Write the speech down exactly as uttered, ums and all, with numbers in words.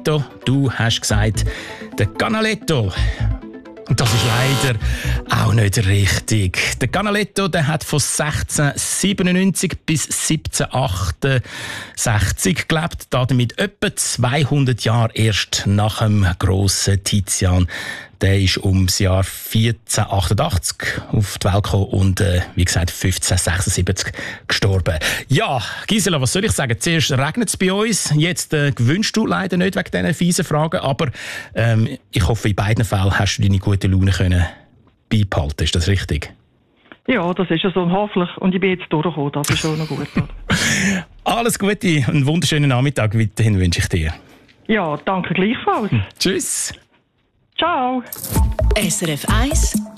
Canaletto. Du hast gesagt, der Canaletto. Und das ist leider auch nicht richtig. Der Canaletto, der hat von sechzehnhundertsiebenundneunzig bis siebzehnhundertachtundsechzig gelebt, damit etwa zweihundert Jahre erst nach dem grossen Tizian. Der ist ums Jahr vierzehnhundertachtundachtzig auf die Welt gekommen und, äh, wie gesagt, fünfzehnhundertsechsundsiebzig gestorben. Ja, Gisela, was soll ich sagen? Zuerst regnet es bei uns, jetzt äh, gewünscht du leider nicht wegen diesen fiesen Fragen, aber ähm, ich hoffe, in beiden Fällen hast du deine gute Laune können beibehalten. Ist das richtig? Ja, das ist ja so hoffentlich. Und ich bin jetzt durchgekommen, das ist schon noch gut. Alles Gute, einen wunderschönen Nachmittag weiterhin wünsche ich dir. Ja, danke gleichfalls. Tschüss. Ciao. S R F eins